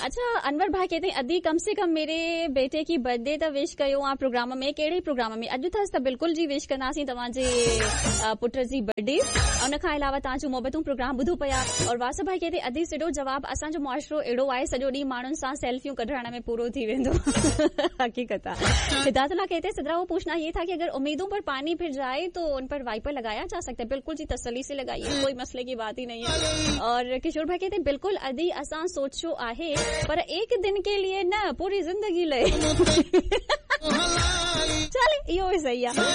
अच्छा अनवर भाई कहते हैं अदी कम से कम मेरे बेटे की बर्थडे त विश कयो आ प्रोग्राम में कहिड़े प्रोग्राम में अॼु अथसि त बिल्कुल जी विश कंदासीं तव्हांजे पुट जी बर्थडे उन खां अलावा तव्हांजो मोहबतूं प्रोग्राम ॿुधो पिया और वासु भाई कहते अदी सिधो जवाब असांजो मुआशरो अहिड़ो आहे सॼो ॾींहुं माण्हुनि सां सेल्फियूं कढाइण में पूरो थी वेंदो हकीकत आहे। सिद्धार्थुल्लाह कहते सिद्रा वो पूछना ये था कि अगर उम्मीदों पर पानी फिर जाए तो उन पर वाइपर लगाया जा सकता है। बिल्कुल जी तसल्ली से लगाइए, कोई मसले की बात ही नहीं है। और किशोर भाई कहते बिल्कुल अदी असां सोचो आहे पर एक दिन के लिए न पूरी जिंदगी ले चले इहो सही आहे।